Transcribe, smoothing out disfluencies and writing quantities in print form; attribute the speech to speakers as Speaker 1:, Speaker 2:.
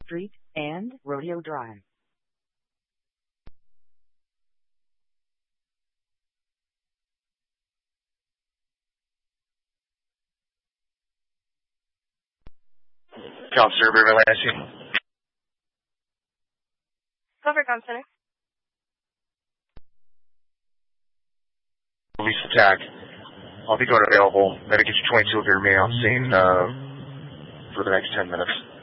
Speaker 1: Street and Rodeo Drive.
Speaker 2: Counselor River Lansing.
Speaker 3: Cover Com Center.
Speaker 2: Police attack. I'll be going available. Better get you 22 if you remain on scene for the next 10 minutes.